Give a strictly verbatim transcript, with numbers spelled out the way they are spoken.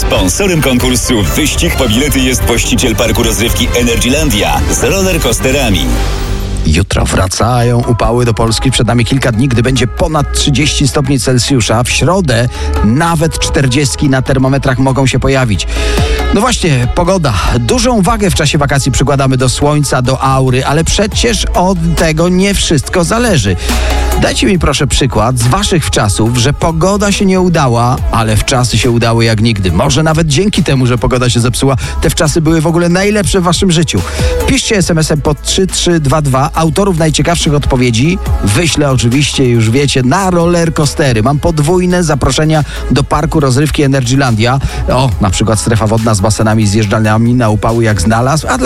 Sponsorem konkursu Wyścig po bilety jest właściciel parku rozrywki Energylandia z rollercoasterami. Jutro wracają upały do Polski. Przed nami kilka dni, gdy będzie ponad trzydzieści stopni Celsjusza. W środę nawet czterdzieści na termometrach mogą się pojawić. No właśnie, pogoda. Dużą wagę w czasie wakacji przykładamy do słońca, do aury, ale przecież od tego nie wszystko zależy. Dajcie mi proszę przykład z waszych czasów, że pogoda się nie udała, ale wczasy się udały jak nigdy. Może nawet dzięki temu, że pogoda się zepsuła, te wczasy były w ogóle najlepsze w waszym życiu. Piszcie es em esem pod trzy trzy dwa dwa. Autorów najciekawszych odpowiedzi wyślę oczywiście, już wiecie, na rollercoastery. Mam podwójne zaproszenia do parku rozrywki Energylandia. O, na przykład strefa wodna z basenami, zjeżdżalniami na upały jak znalazł, a dla